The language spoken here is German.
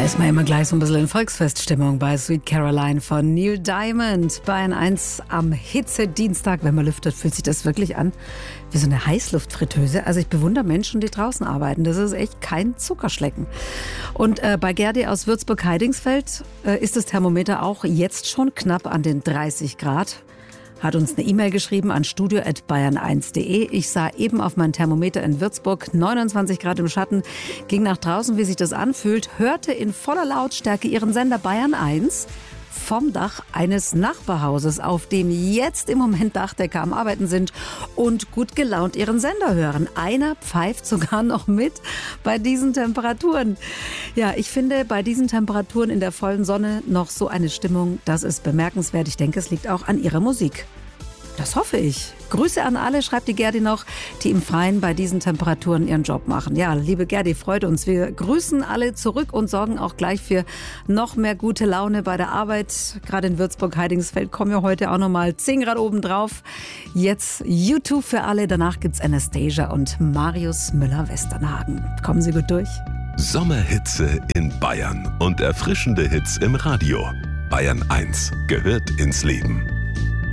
ist man immer gleich so ein bisschen in Volksfeststimmung bei Sweet Caroline von Neil Diamond. Bayern 1 am Hitzedienstag. Wenn man lüftet, fühlt sich das wirklich an wie so eine Heißluftfritteuse. Also ich bewundere Menschen, die draußen arbeiten. Das ist echt kein Zuckerschlecken. Und bei Gerdi aus Würzburg-Heidingsfeld ist das Thermometer auch jetzt schon knapp an den 30 Grad. Hat uns eine E-Mail geschrieben an studio@bayern1.de. Ich sah eben auf mein Thermometer in Würzburg 29 Grad im Schatten, ging nach draußen, wie sich das anfühlt, hörte in voller Lautstärke ihren Sender Bayern 1 vom Dach eines Nachbarhauses, auf dem jetzt im Moment Dachdecker am Arbeiten sind und gut gelaunt ihren Sender hören. Einer pfeift sogar noch mit bei diesen Temperaturen. Ja, ich finde bei diesen Temperaturen in der vollen Sonne noch so eine Stimmung, das ist bemerkenswert. Ich denke, es liegt auch an ihrer Musik. Das hoffe ich. Grüße an alle, schreibt die Gerdi noch, die im Freien bei diesen Temperaturen ihren Job machen. Ja, liebe Gerdi, freut uns. Wir grüßen alle zurück und sorgen auch gleich für noch mehr gute Laune bei der Arbeit. Gerade in Würzburg-Heidingsfeld kommen wir heute auch nochmal 10 Grad oben drauf. Jetzt YouTube für alle. Danach gibt's Anastasia und Marius Müller-Westernhagen. Kommen Sie gut durch. Sommerhitze in Bayern und erfrischende Hits im Radio. Bayern 1 gehört ins Leben.